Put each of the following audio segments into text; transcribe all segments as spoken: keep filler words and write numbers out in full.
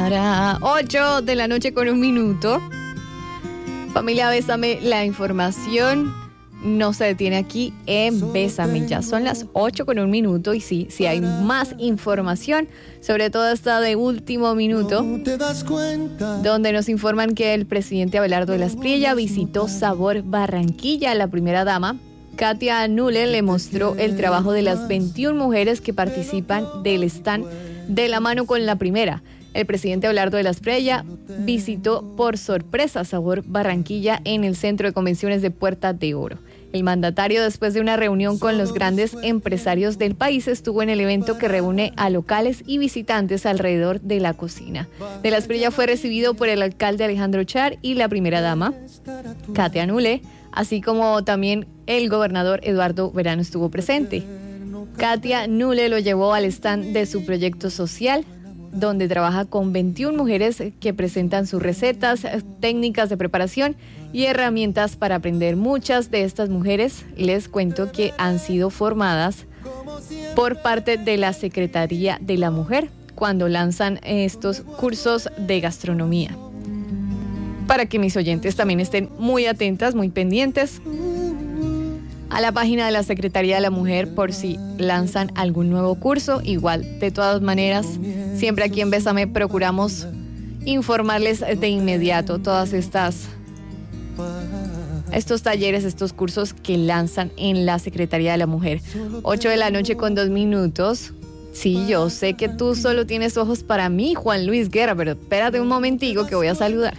para ocho de la noche con un minuto. Familia Bésame, la información no se detiene aquí en Bésame. Ya son las ocho con un minuto y sí, sí hay más información, sobre todo esta de último minuto, donde nos informan que el presidente Abelardo de la Espriella visitó Sabor Barranquilla. La primera dama, Katia Nulle, le mostró el trabajo de las veintiuna mujeres que participan del stand De la mano con la primera. El presidente Abelardo de la Espriella visitó por sorpresa Sabor Barranquilla en el Centro de Convenciones de Puerta de Oro. El mandatario, después de una reunión con los grandes empresarios del país, estuvo en el evento que reúne a locales y visitantes alrededor de la cocina. De la Espriella fue recibido por el alcalde Alejandro Char y la primera dama, Katia Nulle, así como también el gobernador Eduardo Verano estuvo presente. Katia Nulle lo llevó al stand de su proyecto social, donde trabaja con veintiuna mujeres que presentan sus recetas, técnicas de preparación y herramientas para aprender. Muchas de estas mujeres, les cuento que han sido formadas por parte de la Secretaría de la Mujer cuando lanzan estos cursos de gastronomía. Para que mis oyentes también estén muy atentas, muy pendientes a la página de la Secretaría de la Mujer por si lanzan algún nuevo curso. Igual, de todas maneras, siempre aquí en Bésame procuramos informarles de inmediato todas estas estos talleres, estos cursos que lanzan en la Secretaría de la Mujer. ocho de la noche con dos minutos. Sí, yo sé que tú solo tienes ojos para mí, Juan Luis Guerra, pero espérate un momentico que voy a saludar.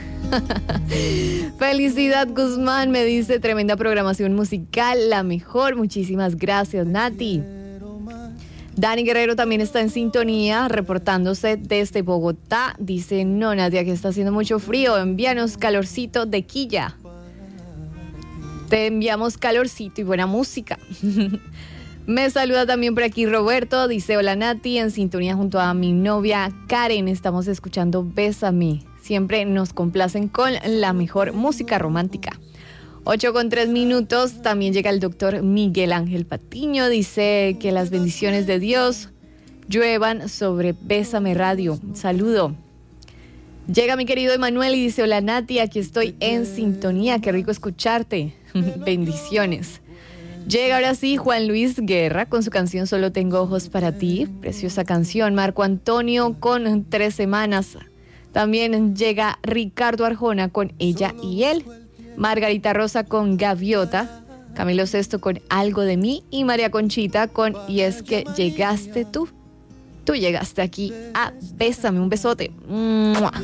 Felicidad Guzmán me dice: tremenda programación musical, la mejor. Muchísimas gracias, Nati. Dani Guerrero también está en sintonía, reportándose desde Bogotá. Dice: no, Nadia, que está haciendo mucho frío, envíanos calorcito de Quilla. Te enviamos calorcito y buena música. Me saluda también por aquí Roberto, dice: hola Nati, en sintonía junto a mi novia Karen, estamos escuchando Bésame. Siempre nos complacen con la mejor música romántica. ocho con tres minutos, también llega el doctor Miguel Ángel Patiño, dice que las bendiciones de Dios lluevan sobre Bésame Radio. Saludo. Llega mi querido Emanuel y dice: hola Nati, aquí estoy en sintonía, qué rico escucharte. Bendiciones. Llega ahora sí Juan Luis Guerra con su canción Solo tengo ojos para ti, preciosa canción. Marco Antonio con Tres semanas. También llega Ricardo Arjona con Ella y Él, Margarita Rosa con Gaviota, Camilo Sesto con Algo de mí y María Conchita con Y es que llegaste tú. Tú llegaste aquí a Bésame. Un besote. ¡Mua!